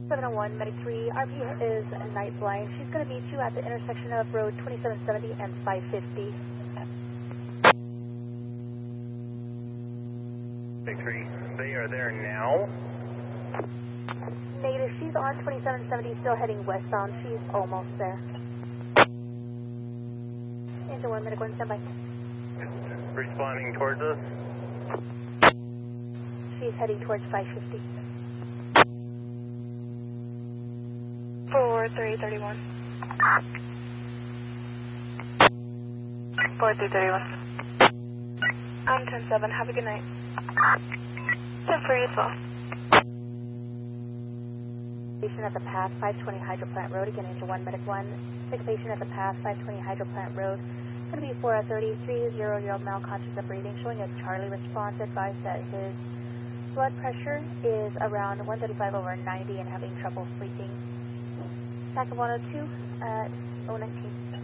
701, Medic 3, RP is night blind. She's going to meet you at the intersection of road 2770 and 550. Medic 3, they are there now? Negative, she's on 2770, still heading westbound. She's almost there. Engine 1, Medic 1, standby. Responding towards us? She's heading towards 550. 4331. 4331. I'm 10-7. Have a good night. 10 for you as well. Patient at the path, 520 Hydroplant Road. Again, Angel 1, Medic 1. Sick patient at the path, 520 Hydroplant Road. Going to be 433-year-old male, conscious of breathing, showing a Charlie response. Advised that his blood pressure is around 135/90 and having trouble sleeping. TAC of 102 at 019.